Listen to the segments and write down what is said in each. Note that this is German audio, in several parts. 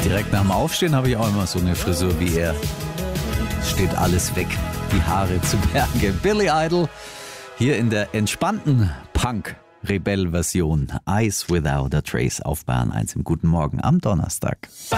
Direkt nach dem Aufstehen habe ich auch immer so eine Frisur wie er. Steht alles weg, die Haare zu Berge. Billy Idol hier in der entspannten Punk-Rebell-Version. Eyes Without a Trace auf Bayern 1 im Guten Morgen am Donnerstag.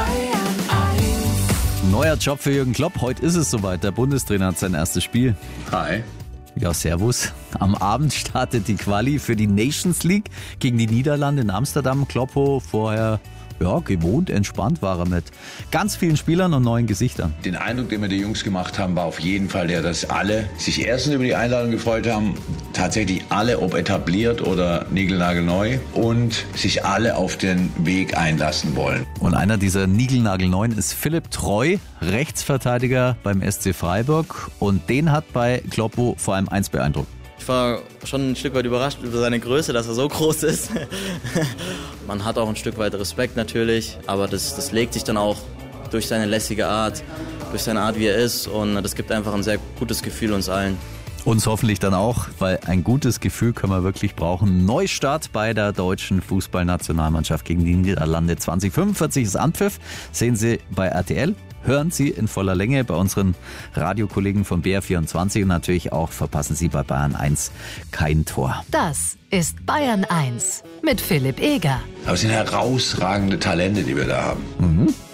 Neuer Job für Jürgen Klopp. Heute ist es soweit. Der Bundestrainer hat sein erstes Spiel. Hi. Ja, servus. Am Abend startet die Quali für die Nations League gegen die Niederlande in Amsterdam. Kloppo vorher gewohnt, entspannt war er mit ganz vielen Spielern und neuen Gesichtern. Den Eindruck, den wir die Jungs gemacht haben, war auf jeden Fall der, dass alle sich erstens über die Einladung gefreut haben, tatsächlich alle, ob etabliert oder niegelnagelneu, und sich alle auf den Weg einlassen wollen. Und einer dieser niegelnagelneuen ist Philipp Treu, Rechtsverteidiger beim SC Freiburg, und den hat bei Kloppo vor allem eins beeindruckt. Ich war schon ein Stück weit überrascht über seine Größe, dass er so groß ist. Man hat auch ein Stück weit Respekt natürlich, aber das legt sich dann auch durch seine lässige Art, durch seine Art, wie er ist, und das gibt einfach ein sehr gutes Gefühl uns allen. Uns hoffentlich dann auch, weil ein gutes Gefühl können wir wirklich brauchen. Neustart bei der deutschen Fußballnationalmannschaft gegen die Niederlande. 2045 ist Anpfiff, sehen Sie bei RTL. Hören Sie in voller Länge bei unseren Radiokollegen von BR24 und natürlich auch verpassen Sie bei Bayern 1 kein Tor. Das ist Bayern 1 mit Philipp Eger. Aber es sind herausragende Talente, die wir da haben.